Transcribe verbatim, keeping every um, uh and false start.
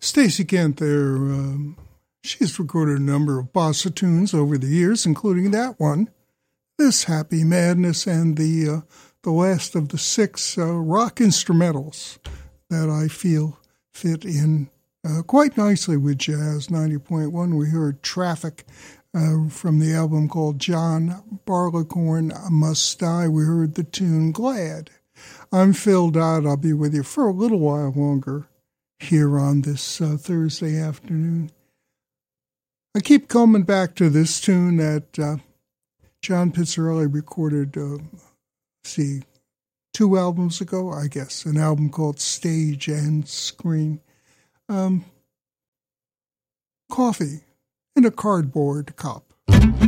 Stacey Kent there. Um, she's recorded a number of bossa tunes over the years, including that one, This Happy Madness, and the uh, the last of the six uh, rock instrumentals that I feel fit in uh, quite nicely with Jazz ninety point one. We heard Traffic uh, from the album called John Barleycorn Must Die. We heard the tune Glad. I'm Phil Dodd. I'll be with you for a little while longer here on this uh, Thursday afternoon. I keep coming back to this tune that uh, John Pizzarelli recorded, uh, see, two albums ago, I guess, an album called Stage and Screen. Um, coffee in a cardboard cup.